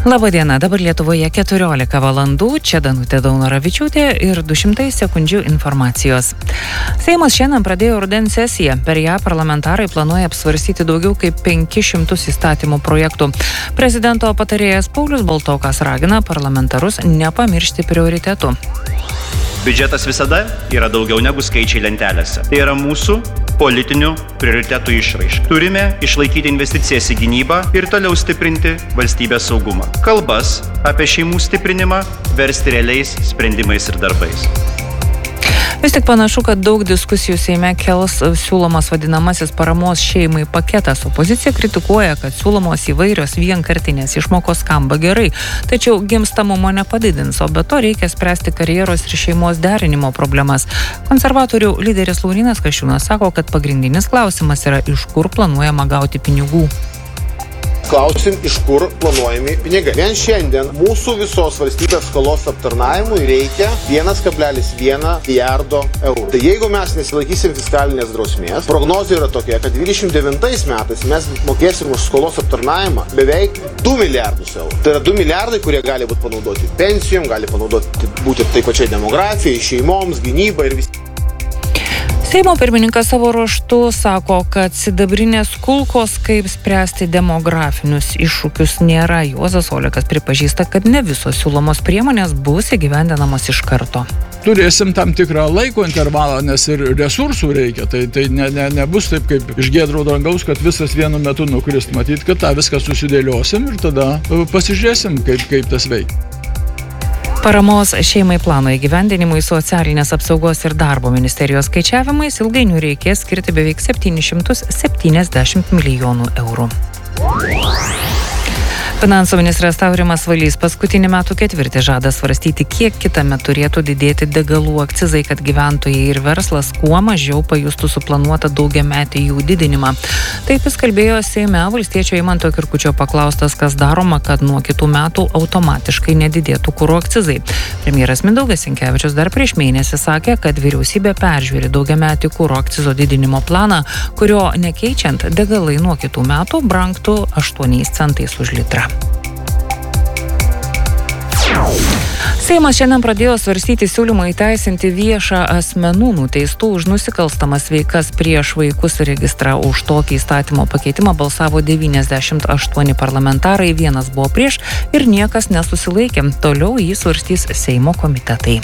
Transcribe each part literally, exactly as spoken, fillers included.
Labadiena, dabar Lietuvoje keturiolika valandų, čia Danutė Daunoravičiūtė ir du šimtai sekundžių informacijos. Seimas šiandien pradėjo rudens sesiją. Per ją parlamentarai planuoja apsvarstyti daugiau kaip penkis šimtus įstatymų projektų. Prezidento patarėjas Paulius Baltokas ragina parlamentarus nepamiršti prioritetų. Biudžetas visada yra daugiau negu skaičiai lentelėse. Tai yra mūsų politinių prioritetų išraiška. Turime išlaikyti investicijas į gynybą ir toliau stiprinti valstybės saugumą. Kalbas apie šeimų stiprinimą versti realiais sprendimais ir darbais. Vis tik panašu, kad daug diskusijų Seime kels siūlomas vadinamasis paramos šeimai paketas. Opozicija kritikuoja, kad siūlomos įvairios vienkartinės išmokos skamba gerai, tačiau gimstamumo nepadidins, o be to reikia spręsti karjeros ir šeimos derinimo problemas. Konservatorių lyderis Laurynas Kasčiūnas sako, kad pagrindinis klausimas yra, iš kur planuojama gauti pinigų. Klausim, iš kur planuojami pinigai. Vien šiandien mūsų visos valstybės skolos aptarnavimui reikia vienas kablelis vienas milijardo eurų. Tai jeigu mes nesilaikysim fiskalinės drausmės, prognozija yra tokia, kad dvidešimt devintais metais mes mokėsim už skolos aptarnavimą beveik du milijardus eurų. Tai yra du milijardai, kurie gali būti panaudoti pensijom, gali panaudoti būti taip pačiai demografijai, šeimoms, gynybai ir visi. Seimo pirmininkas savo ruožtu sako, kad sidabrinės kulkos, kaip spręsti demografinius iššūkius, nėra. Juozas Olekas pripažįsta, kad ne visos siūlomos priemonės bus įgyvendinamos iš karto. Turėsim tam tikrą laiko intervalą, nes ir resursų reikia. Tai, tai ne, ne, nebus taip kaip iš giedro dangaus, kad visas vienu metu nukrist. Matyt, kad tą viską susidėliosim ir tada pasižiūrėsim, kaip, kaip tas veikia. Paramos šeimai plano įgyvendinimui socialinės apsaugos ir darbo ministerijos skaičiavimais ilgainiui reikės skirti beveik septynis šimtus septyniasdešimt milijonų eurų. Finansų ministras Taurimas Valys paskutinį metų ketvirtį žada svarstyti, kiek kitąmet turėtų didėti degalų akcizai, kad gyventojai ir verslas kuo mažiau pajustų suplanuotą daugiametį jų didinimą. Taip jis kalbėjo Seime valstiečio Eimanto Kirkučio paklaustas, kas daroma, kad nuo kitų metų automatiškai nedidėtų kuro akcizai. Premjeras Mindaugas Sinkevičius dar prieš mėnesį sakė, kad vyriausybė peržiūri daugiametį kuro akcizo didinimo planą, kurio nekeičiant degalai nuo kitų metų brangtų aštuoniais centais už litrą. Seimas šiandien pradėjo svarstyti siūlymą įteisinti viešą asmenų nuteistų už nusikalstamas veikas prieš vaikus registrą. Už tokį įstatymo pakeitimą balsavo devyniasdešimt aštuoni parlamentarai, vienas buvo prieš ir niekas nesusilaikė. Toliau jį svarstys Seimo komitetai.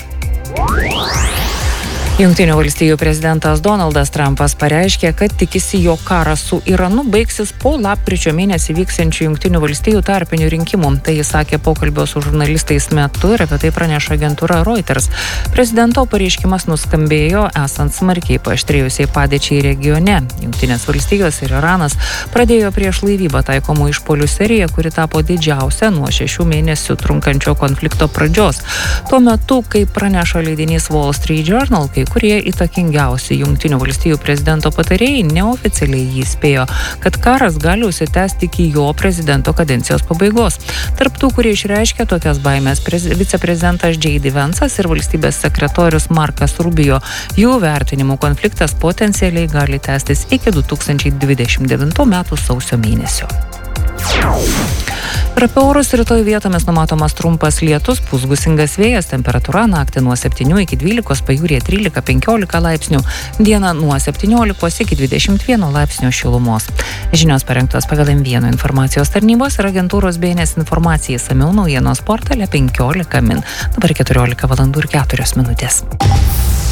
Jungtinių valstijų prezidentas Donaldas Trumpas pareiškė, kad tikisi, jog karas su Iranu baigsis po lapkričio mėnesį vyksiančių Jungtinių valstijų tarpinių rinkimų. Tai jis sakė pokalbio su žurnalistais metu ir apie tai praneša agentūra Reuters. Prezidento pareiškimas nuskambėjo esant smarkiai paaštrėjusiai padėčiai regione. Jungtinės valstijos ir Iranas pradėjo prieš laivybą taikomų išpuolių seriją, kuri tapo didžiausia nuo šešių mėnesių trunkančio konflikto pradžios. Tuo metu, kai praneša leidinys Wall Street Journal, kai kurie įtakingiausi Jungtinių valstijų prezidento patarėjai neoficialiai jį spėjo, kad karas gali užsitęsti iki jo prezidento kadencijos pabaigos. Tarp tų, kurie išreiškė tokias baimės, prez... viceprezidentas J D Vance'as ir valstybės sekretorius Markas Rubio. Jų vertinimų konfliktas potencialiai gali tęstis iki du tūkstančiai dvidešimt devintų metų sausio mėnesio. Ir apie orus rytoj vietomis numatomas trumpas lietus, pūs gūsingas vėjas, temperatūra naktį nuo septynių iki dvylikos, pajūryje trylika penkiolika laipsnių, dieną nuo septyniolikos iki dvidešimt vieno laipsnio šilumos. Žinios parengtos pagal M vienas informacijos tarnybos ir agentūros B N S informacijai išsamiau naujienos portale penkiolika min. Dabar keturiolika valandų ir keturios minutės.